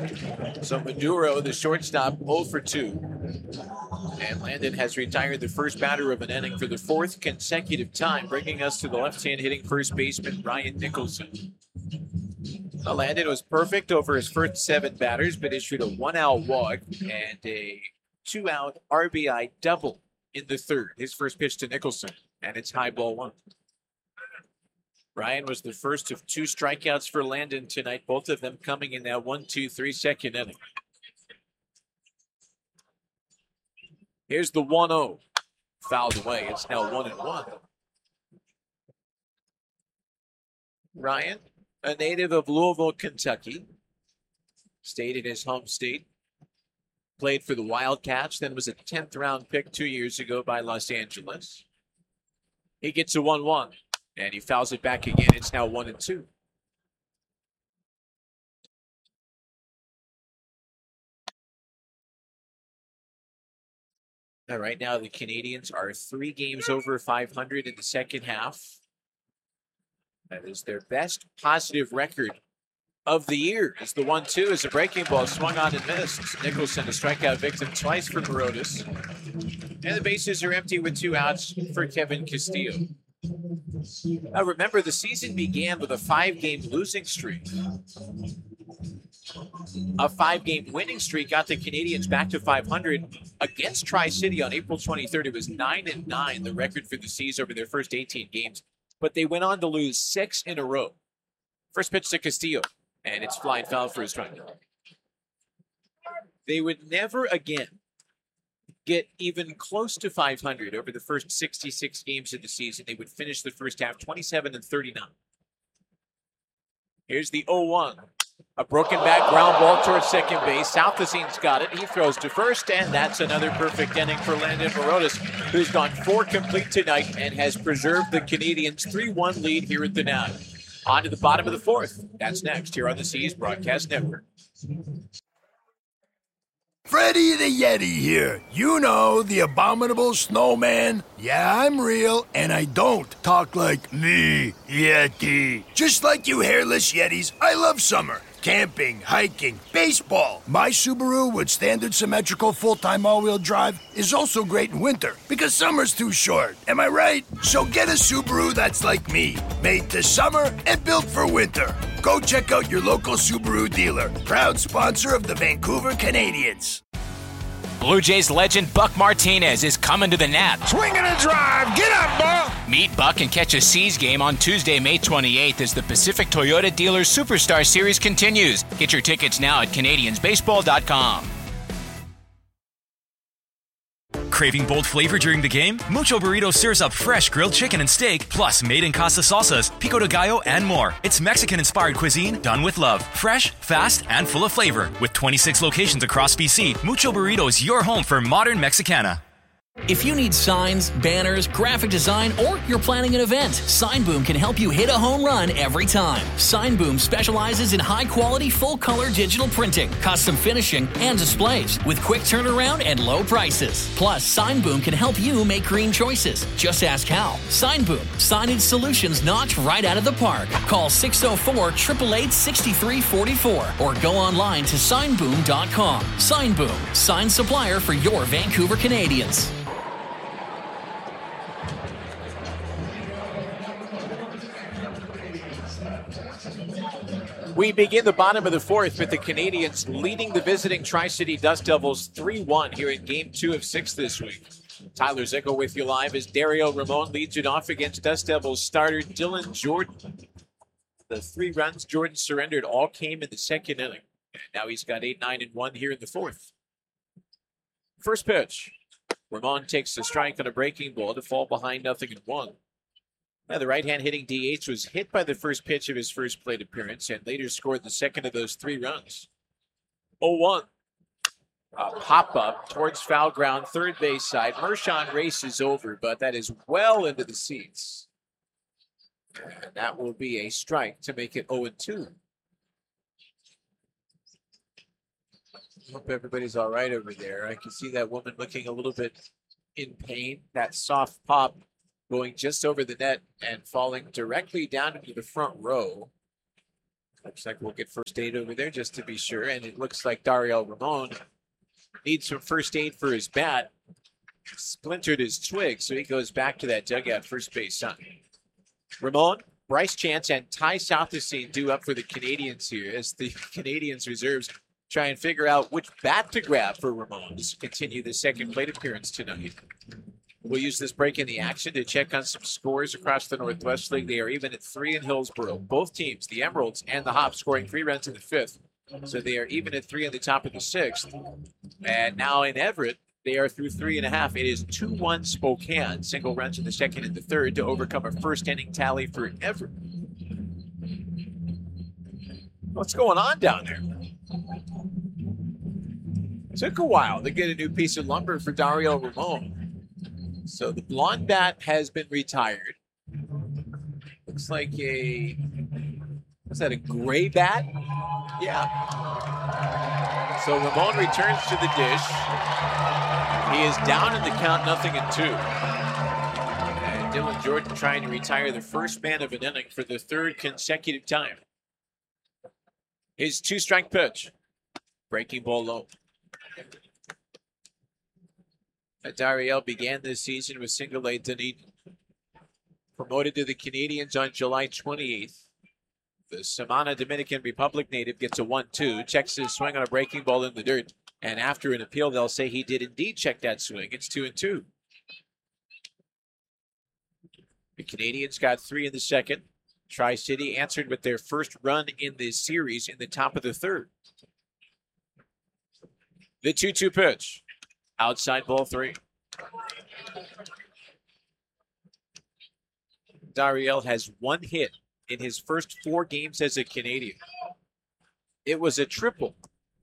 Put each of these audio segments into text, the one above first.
So Maduro, the shortstop, 0 for 2. And Landon has retired the first batter of an inning for the fourth consecutive time, bringing us to the left-hand hitting first baseman, Ryan Nicholson. Landon was perfect over his first 7 batters, but issued a 1-out walk and a 2-out RBI double in the third. His first pitch to Nicholson, and it's high ball 1. Ryan was the first of 2 strikeouts for Landon tonight, both of them coming in that 1-2-3 second inning. Here's the 1-0. Fouled away. It's now 1-1. Ryan, a native of Louisville, Kentucky, stayed in his home state, played for the Wildcats, then was a 10th round pick 2 years ago by Los Angeles. He gets a 1-1, and he fouls it back again. It's now 1-2. Right now, the Canadians are 3 games over 500 in the second half. That is their best positive record of the year. As the 1-2 is a breaking ball swung on and missed. Nicholson, a strikeout victim twice for Morotis. And the bases are empty with 2 outs for Kevin Castillo. Now remember, the season began with a 5-game losing streak. A 5-game winning streak got the Canadians back to 500 against Tri-City on April 23rd. It was 9-9, the record for the Seas over their first 18 games. But they went on to lose 6 in a row. First pitch to Castillo, and it's flying foul for a strike. They would never again get even close to 500 over the first 66 games of the season. They would finish the first half 27-39. Here's the 0-1. A broken back ground ball towards second base. Southasine's got it. He throws to first, and that's another perfect inning for Landon Morotis, who's gone 4 complete tonight and has preserved the Canadians' 3-1 lead here at the Nat. On to the bottom of the fourth. That's next here on the Seas Broadcast Network. Freddy the Yeti here. You know, the abominable snowman. Yeah, I'm real, and I don't talk like me, Yeti. Just like you hairless Yetis, I love summer. Camping, hiking, baseball. My Subaru with standard symmetrical full-time all-wheel drive is also great in winter because summer's too short. Am I right? So get a Subaru that's like me, made to summer and built for winter. Go check out your local Subaru dealer, proud sponsor of the Vancouver Canadians. Blue Jays legend Buck Martinez is coming to the Nat. Swing and a drive. Get up, Buck. Meet Buck and catch a Seas game on Tuesday, May 28th as the Pacific Toyota Dealers Superstar Series continues. Get your tickets now at CanadiansBaseball.com. Craving bold flavor during the game? Mucho Burrito serves up fresh grilled chicken and steak, plus made in casa salsas, pico de gallo, and more. It's Mexican-inspired cuisine done with love. Fresh, fast, and full of flavor. With 26 locations across BC, Mucho Burrito is your home for modern Mexicana. If you need signs, banners, graphic design, or you're planning an event, Signboom can help you hit a home run every time. Signboom specializes in high-quality, full-color digital printing, custom finishing, and displays with quick turnaround and low prices. Plus, Signboom can help you make green choices. Just ask how. Signboom, signage solutions knocked right out of the park. Call 604-888-6344 or go online to signboom.com. Signboom, sign supplier for your Vancouver Canadians. We begin the bottom of the fourth with the Canadians leading the visiting Tri-City Dust Devils 3-1 here in Game 2 of 6 this week. Tyler Zickel with you live as Dario Ramon leads it off against Dust Devils starter Dylan Jordan. The 3 runs Jordan surrendered all came in the second inning. And now he's got 8-9-1 here in the fourth. First pitch. Ramon takes the strike on a breaking ball to fall behind 0-1. Now, the right-hand hitting DH was hit by the first pitch of his first plate appearance and later scored the second of those 3 runs. 0-1. A pop-up towards foul ground, third base side. Mershon races over, but that is well into the seats. And that will be a strike to make it 0-2. Hope everybody's all right over there. I can see that woman looking a little bit in pain. That soft pop going just over the net and falling directly down into the front row. Looks like we'll get first aid over there just to be sure. And it looks like Dariel Ramon needs some first aid for his bat. Splintered his twig, so he goes back to that dugout first base side. Ramon, Bryce Chance, and Ty Southesine due up for the Canadians here as the Canadians reserves try and figure out which bat to grab for Ramon to continue the second plate appearance tonight. We'll use this break in the action to check on some scores across the Northwest League. They are even at 3 in Hillsboro. Both teams, the Emeralds and the Hops, scoring 3 runs in the 5th. So they are even at 3 in the top of the 6th. And now in Everett, they are through 3.5. It is 2-1 Spokane. Single runs in the 2nd and the 3rd to overcome a first inning tally for Everett. What's going on down there? Took a while to get a new piece of lumber for Dariel Ramon. So the blonde bat has been retired. Looks like a gray bat? Yeah. So Ramon returns to the dish. He is down in the count, 0-2. And Dylan Jordan trying to retire the first man of an inning for the 3rd consecutive time. His 2-strike pitch. Breaking ball low. Dariel began this season with single-A Dunedin. Promoted to the Canadians on July 28th. The Samana Dominican Republic native gets a 1-2, checks his swing on a breaking ball in the dirt, and after an appeal, they'll say he did indeed check that swing. It's 2-2. The Canadians got 3 in the 2nd. Tri-City answered with their first run in this series in the top of the 3rd. The 2-2 pitch. Outside ball 3. Dariel has 1 hit in his first 4 games as a Canadian. It was a triple.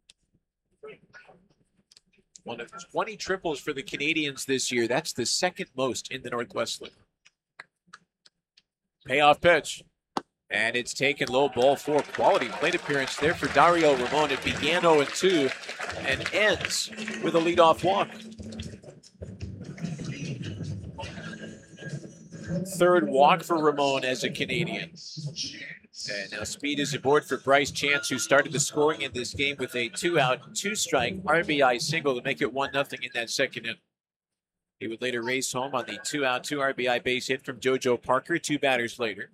One of 20 triples for the Canadians this year. That's the 2nd most in the Northwest League. Payoff pitch. And it's taken low, ball 4. Quality plate appearance there for Dariel Ramon. It began 0-2 and ends with a leadoff walk. 3rd walk for Ramon as a Canadian. And now speed is aboard for Bryce Chance, who started the scoring in this game with a 2-out, 2-strike RBI single to make it 1-0 in that 2nd inning. He would later race home on the 2-out, 2 RBI base hit from JoJo Parker 2 batters later.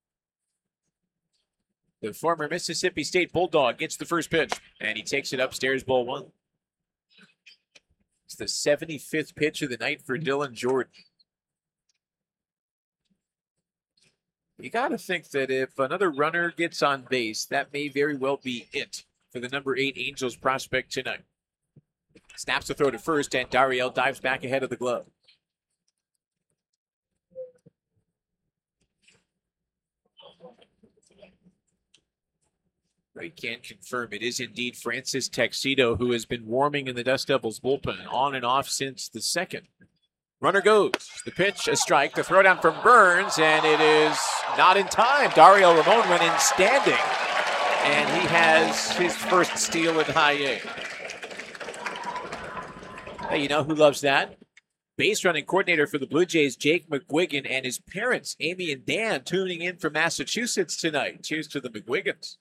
The former Mississippi State Bulldog gets the first pitch, and he takes it upstairs, ball 1. It's the 75th pitch of the night for Dylan Jordan. You got to think that if another runner gets on base, that may very well be it for the number 8 Angels prospect tonight. Snaps the throw to first, and Dariel dives back ahead of the glove. I can confirm it is indeed Francis Texido, who has been warming in the Dust Devils bullpen on and off since the 2nd. Runner goes. The pitch, a strike. The throw down from Burns, and it is not in time. Dariel Ramon went in standing, and he has his first steal in high A. Hey, you know who loves that? Base running coordinator for the Blue Jays, Jake McGuigan, and his parents, Amy and Dan, tuning in from Massachusetts tonight. Cheers to the McGuigans.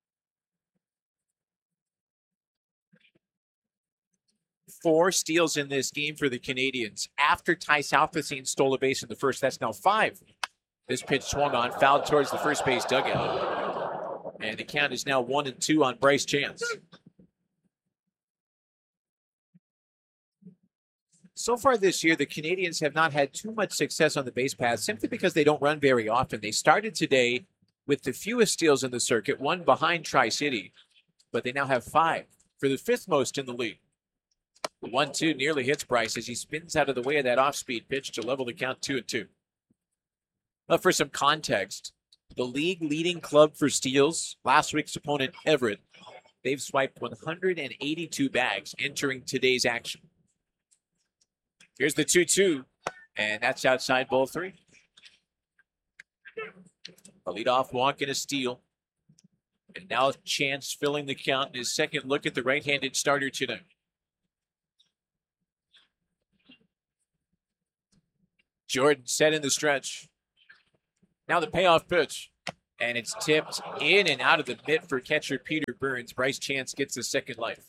Four steals in this game for the Canadians. After Ty Southesine stole a base in the first, that's now 5. This pitch swung on, fouled towards the first base dugout. And the count is now 1-2 on Bryce Chance. So far this year, the Canadians have not had too much success on the base paths simply because they don't run very often. They started today with the fewest steals in the circuit, 1 behind Tri-City, but they now have 5 for the 5th most in the league. The 1-2 nearly hits Bryce as he spins out of the way of that off-speed pitch to level the count 2-2. But for some context, the league leading club for steals, last week's opponent Everett, they've swiped 182 bags entering today's action. Here's the 2-2, and that's outside ball 3. A leadoff walk and a steal. And now Chance filling the count in his second look at the right-handed starter tonight. Jordan set in the stretch. Now the payoff pitch. And it's tipped in and out of the mitt for catcher Peter Burns. Bryce Chance gets a second life.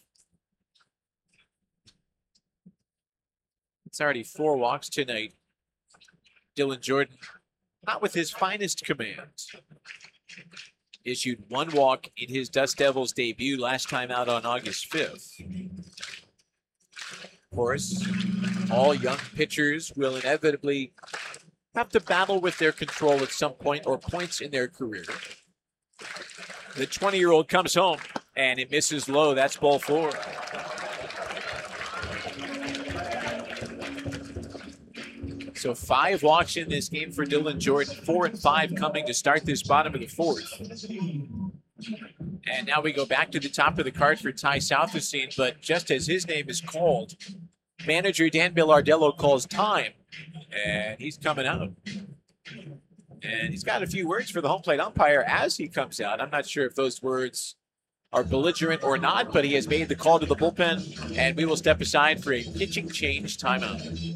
It's already 4 walks tonight. Dylan Jordan, not with his finest command. Issued 1 walk in his Dust Devils debut last time out on August 5th. Of course, all young pitchers will inevitably have to battle with their control at some point or points in their career. The 20-year-old comes home, and it misses low. That's ball 4. So 5 walks in this game for Dylan Jordan, 4 and 5 coming to start this bottom of the 4th. And now we go back to the top of the card for Ty Southwestern, but just as his name is called, manager Dan Bilardello calls time, and he's coming out. And he's got a few words for the home plate umpire as he comes out. I'm not sure if those words are belligerent or not, but he has made the call to the bullpen, and we will step aside for a pitching change timeout.